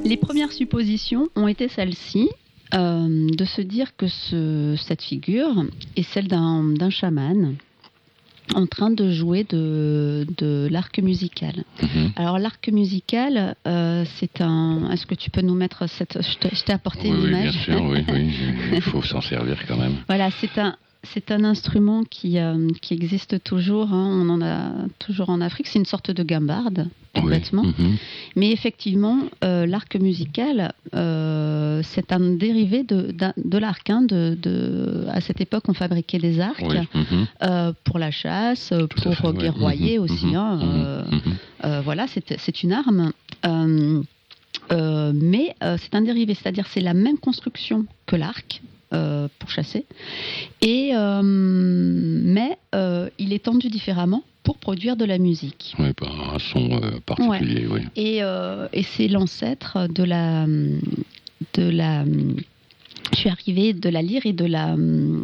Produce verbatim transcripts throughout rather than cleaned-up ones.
Les premières suppositions ont été celles-ci, euh, de se dire que ce, cette figure est celle d'un, d'un chaman en train de jouer de, de l'arc musical. Mmh. Alors l'arc musical, euh, c'est un... Est-ce que tu peux nous mettre cette... Je t'ai, je t'ai apporté oui, une oui, image. Bien sûr, oui, oui. Il faut s'en servir quand même. Voilà, c'est un... C'est un instrument qui, euh, qui existe toujours, hein. On en a toujours en Afrique. C'est une sorte de gambarde, complètement. Oui. Mm-hmm. Mais effectivement, euh, l'arc musical, euh, c'est un dérivé de, de, de l'arc. Hein, de, de, à cette époque, on fabriquait des arcs oui. mm-hmm. euh, pour la chasse, Tout pour fait, guerroyer oui. aussi. Mm-hmm. Hein, euh, mm-hmm. euh, voilà, c'est, c'est une arme. Euh, euh, mais euh, c'est un dérivé, c'est-à-dire c'est la même construction que l'arc. Euh, pour chasser, et, euh, mais euh, il est tendu différemment pour produire de la musique. Oui, par un son euh, particulier, ouais. oui. Et, euh, et c'est l'ancêtre de la, de la... Je suis arrivée de la lyre et de la...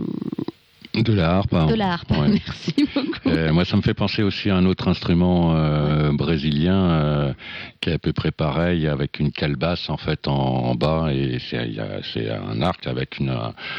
De la harpe. De la harpe, ouais. Merci beaucoup. Euh, moi, ça me fait penser aussi à un autre instrument euh, ouais. brésilien euh, qui est à peu près pareil, avec une calebasse en fait en, en bas, et c'est, y a, c'est un arc avec une,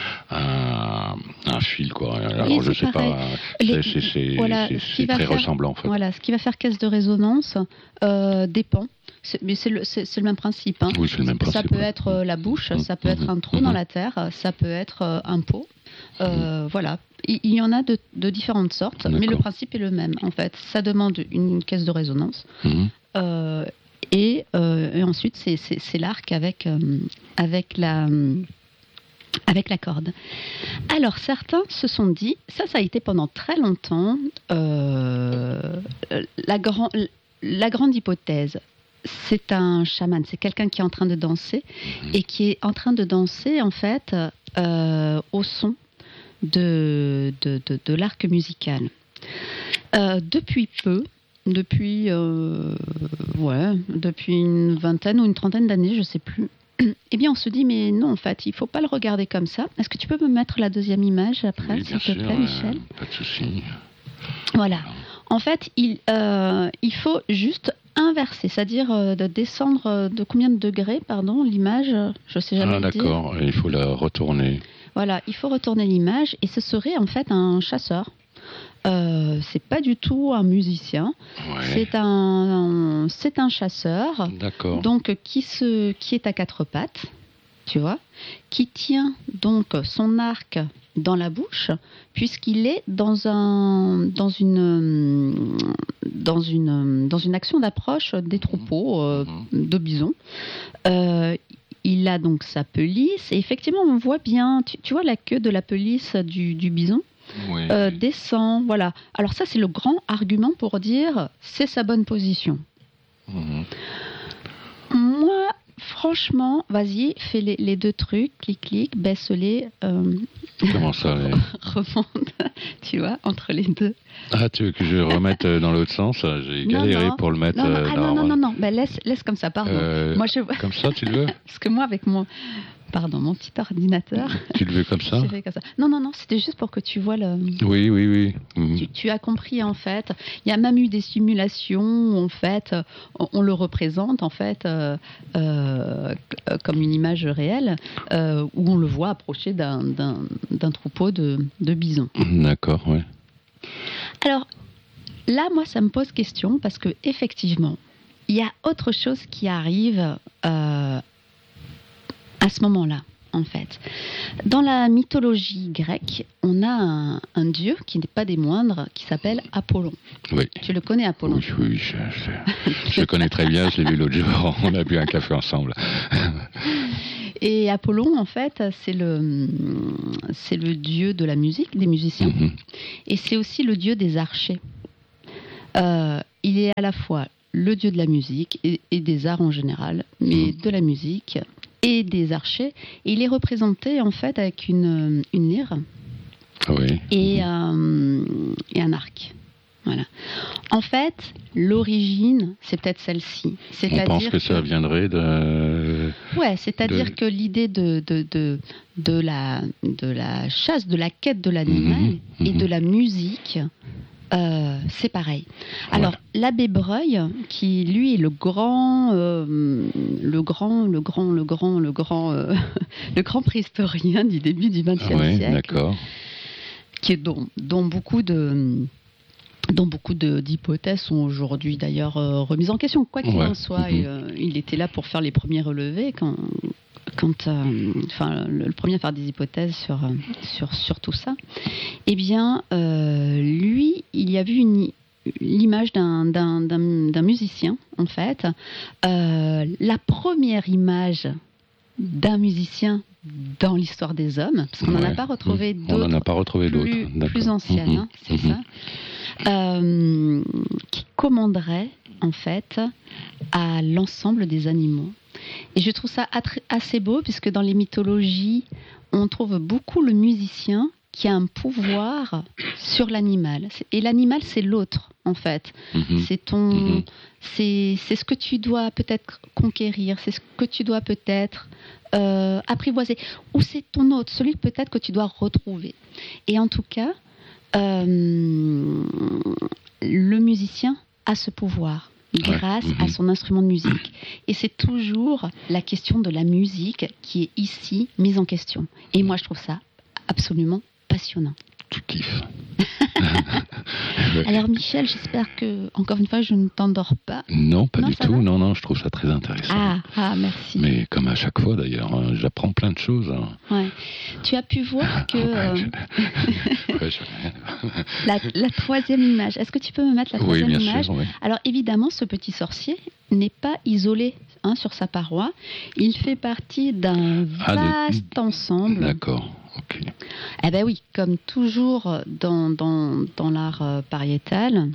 un, un fil, quoi. Alors, oui, je sais pareil. pas, Les, c'est, c'est, voilà, c'est, c'est très faire, ressemblant, en fait. Voilà, ce qui va faire caisse de résonance euh, dépend. C'est, mais c'est le, c'est, c'est le même principe. Hein. Oui, c'est le même principe. Ça peut ouais. être euh, la bouche, mmh. ça peut mmh. être un trou mmh. dans la terre, ça peut être euh, un pot. Euh, mmh. Voilà, il, il y en a de, de différentes sortes, D'accord. mais le principe est le même en fait. Ça demande une caisse de résonance mmh. euh, et, euh, et ensuite c'est, c'est, c'est l'arc avec, euh, avec, la, avec la corde. Alors certains se sont dit, ça ça a été pendant très longtemps euh, la, grand, la grande hypothèse. C'est un chaman, c'est quelqu'un qui est en train de danser mmh. et qui est en train de danser en fait euh, au son de, de, de, de l'arc musical. Euh, depuis peu, depuis, euh, ouais, depuis une vingtaine ou une trentaine d'années, je ne sais plus, eh bien on se dit mais non en fait, il ne faut pas le regarder comme ça. Est-ce que tu peux me mettre la deuxième image après, oui, s'il te sûr, plaît, Michel ? euh, Pas de souci. Voilà. En fait, il, euh, il faut juste inverser, c'est-à-dire euh, de descendre euh, de combien de degrés, pardon, l'image, je ne sais jamais ah, le dire. Ah d'accord, il faut la retourner. Voilà, il faut retourner l'image et ce serait en fait un chasseur. Euh, c'est pas du tout un musicien, ouais. c'est un, c'est un chasseur. D'accord. Donc qui se, qui est à quatre pattes, tu vois, qui tient donc son arc dans la bouche, puisqu'il est dans un, dans une, dans une, dans une action d'approche des troupeaux euh, mmh. de bisons. Euh, il a donc sa pelisse, et effectivement, on voit bien, tu, tu vois la queue de la pelisse du, du bison oui. euh, descend, voilà. Alors ça, c'est le grand argument pour dire c'est sa bonne position. Mmh. Moi, franchement, vas-y, fais les, les deux trucs, clic, clic, baisse-les. Euh, Comment ça les... Remonte, tu vois, entre les deux. Ah, tu veux que je remette dans l'autre sens ? J'ai galéré non, non. pour le mettre non, non, euh, ah, dans... non, non, non, non, ben, laisse, laisse comme ça, pardon. Euh, Moi, je... Comme ça, tu le veux ? Parce que moi, avec mon... Pardon, mon petit ordinateur... Tu le veux comme ça ? comme ça. Non, non, non, c'était juste pour que tu vois le... Oui, oui, oui. Mmh. Tu, tu as compris, en fait. Il y a même eu des simulations où, en fait, on, on le représente, en fait, euh, euh, comme une image réelle, euh, où on le voit approcher d'un, d'un, d'un troupeau de, de bisons. D'accord, oui. Alors, là, moi, ça me pose question, parce que effectivement, il y a autre chose qui arrive... Euh, à ce moment-là, en fait. Dans la mythologie grecque, on a un, un dieu qui n'est pas des moindres, qui s'appelle Apollon. Oui. Tu le connais, Apollon ? Oui, oui, je, je, je le connais très bien, je l'ai vu l'autre jour, on a bu un café ensemble. Et Apollon, en fait, c'est le, c'est le dieu de la musique, des musiciens, mm-hmm. et c'est aussi le dieu des archers. Euh, il est à la fois le dieu de la musique et, et des arts en général, mais mm. de la musique... et des archers, et il est représenté en fait avec une, une lyre oui. et, euh, et un arc. Voilà. En fait, l'origine, c'est peut-être celle-ci. C'est-à-dire On pense que, que ça viendrait de... Ouais, c'est-à-dire de... que l'idée de, de, de, de, la, de la chasse, de la quête de l'animal mmh, mmh. et de la musique... Euh, c'est pareil. Alors, ouais. l'abbé Breuil, qui lui est le grand, euh, le le grand, le grand, le grand, le grand, euh, le grand préhistorien du début du vingtième oui, siècle, d'accord. qui est dont, dont beaucoup de dont beaucoup de, d'hypothèses sont aujourd'hui d'ailleurs euh, remises en question. Quoi qu'il ouais. en soit, mm-hmm. et, euh, il était là pour faire les premiers relevés quand, quand, euh, enfin, le, le premier à faire des hypothèses sur, sur, sur tout ça. Eh bien, euh, lui, il y a vu une, l'image d'un, d'un, d'un, d'un musicien, en fait. Euh, la première image d'un musicien dans l'histoire des hommes, parce qu'on n'en ouais. a pas retrouvé mmh. d'autres. On n'en a pas retrouvé plus, d'autres. Plus anciennes, mmh. hein, c'est mmh. ça. Euh, qui commanderait en fait à l'ensemble des animaux. Et je trouve ça assez beau puisque dans les mythologies, on trouve beaucoup le musicien qui a un pouvoir sur l'animal. Et l'animal, c'est l'autre en fait. Mmh. C'est ton, mmh. c'est, c'est ce que tu dois peut-être conquérir, c'est ce que tu dois peut-être euh, apprivoiser, ou c'est ton hôte, celui peut-être que tu dois retrouver. Et en tout cas, Euh, le musicien a ce pouvoir grâce ouais. mmh. à son instrument de musique. Et c'est toujours la question de la musique qui est ici mise en question. Et moi, je trouve ça absolument passionnant. Tu kiffes. Alors Michel, j'espère que, encore une fois, je ne t'endors pas. Non, pas non, du tout. Va non, non, je trouve ça très intéressant. Ah, ah merci. Mais comme à chaque fois d'ailleurs, hein, j'apprends plein de choses. Hein. Ouais. Tu as pu voir que... Euh... ouais, je... la, la troisième image, est-ce que tu peux me mettre la troisième oui, bien image sûr, oui. Alors évidemment, ce petit sorcier n'est pas isolé hein, sur sa paroi. Il fait partie d'un ah, vaste de... ensemble. D'accord. Okay. Eh bien oui, comme toujours dans, dans, dans l'art euh, pariétal,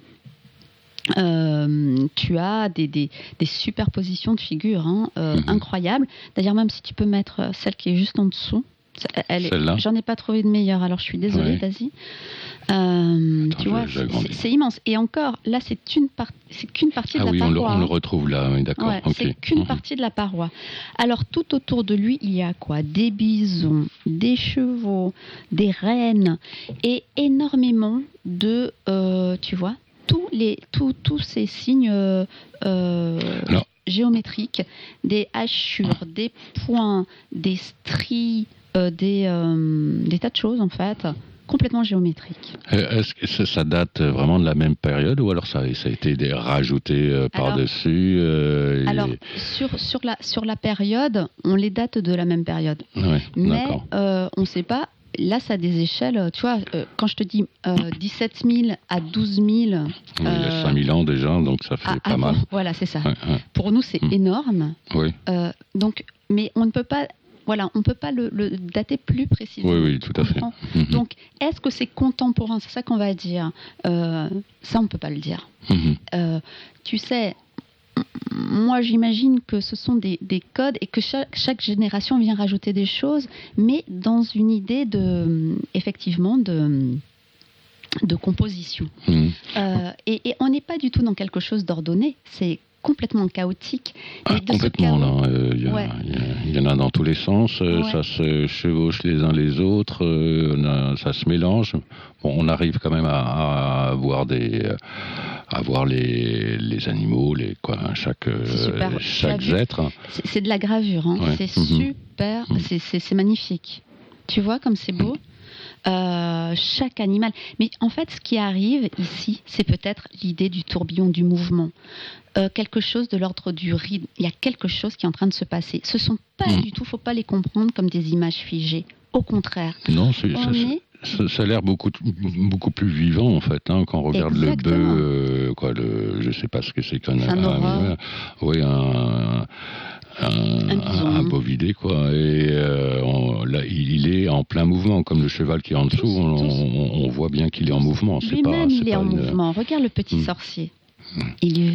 euh, tu as des, des, des superpositions de figures hein, euh, mm-hmm. incroyables. D'ailleurs, même si tu peux mettre celle qui est juste en dessous, elle est, j'en ai pas trouvé de meilleure, alors je suis désolée, ouais. Daisy. Euh, Attends, tu vois, c'est, c'est immense. Et encore, là, c'est, une par... c'est qu'une partie ah de la oui, paroi. Ah oui, on le retrouve là, oui, d'accord. Ouais, okay. C'est qu'une mmh. partie de la paroi. Alors, tout autour de lui, il y a quoi ? Des bisons, des chevaux, des rennes, et énormément de, euh, tu vois, tous, les, tous, tous ces signes euh, Alors... géométriques, des hachures, des points, des stries, euh, des, euh, des tas de choses, en fait, complètement géométriques. Est-ce que ça date vraiment de la même période ou alors ça, ça a été des, rajouté euh, par-dessus euh, et... Alors, sur, sur, la, sur la période, on les date de la même période. Ouais, mais euh, on ne sait pas. Là, ça a des échelles. Tu vois, euh, quand je te dis euh, dix-sept mille à douze mille... Oui, euh, il y a cinq mille ans déjà, donc ça fait pas avant, mal. Voilà, c'est ça. Ouais, ouais. Pour nous, c'est mmh. énorme. Oui. Euh, donc, mais on ne peut pas... Voilà, on ne peut pas le, le dater plus précisément. Oui, oui, tout à fait. Mmh. Donc, est-ce que c'est contemporain ? C'est ça qu'on va dire. Euh, ça, on ne peut pas le dire. Mmh. Euh, tu sais, moi, j'imagine que ce sont des, des codes et que chaque, chaque génération vient rajouter des choses, mais dans une idée de, effectivement, de... de composition. Mmh. Euh, et, et on n'est pas du tout dans quelque chose d'ordonné. C'est complètement chaotique. Ah, complètement, chaos... là. Il euh, ouais. y, y, y en a dans tous les sens. Euh, ouais. Ça se chevauche les uns les autres. Euh, ça se mélange. Bon, on arrive quand même à, à voir des, à voir les, les animaux, les quoi, chaque, euh, chaque être. C'est, c'est de la gravure. Hein. Ouais. C'est mm-hmm. super. Mm-hmm. C'est, c'est, c'est magnifique. Tu vois comme c'est beau. Mm-hmm. Euh, chaque animal. Mais en fait, ce qui arrive ici, c'est peut-être l'idée du tourbillon du mouvement. Euh, quelque chose de l'ordre du rythme. Il y a quelque chose qui est en train de se passer. Ce ne sont pas mmh. du tout, il ne faut pas les comprendre comme des images figées. Au contraire. Non, c'est, ça, est... ça, ça a l'air beaucoup, beaucoup plus vivant, en fait, hein, quand on regarde Exactement. le bœuf, euh, quoi, le, je ne sais pas ce que c'est qu'un... Un un, oui, un... Un, un, un bovidé, quoi. Et euh, on, là, il est en plein mouvement, comme le cheval qui est en dessous. Tous, on, tous. On, on voit bien qu'il est en mouvement. C'est Lui-même, pas, il c'est est pas en une... mouvement. Regarde le petit mmh. sorcier. Mmh. Il